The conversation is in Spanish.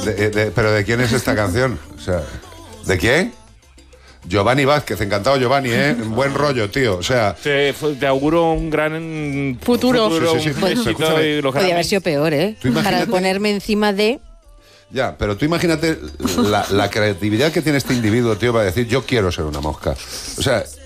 ¿Pero de quién es esta canción? O sea, ¿de quién? Giovanni Vázquez, encantado Giovanni, buen rollo, tío, o sea... Te auguro un gran futuro. Sí. Un éxito y los Podría haber sido peor, para ponerme encima de... Ya, pero tú imagínate la creatividad que tiene este individuo, tío, para decir, yo quiero ser una mosca. O sea,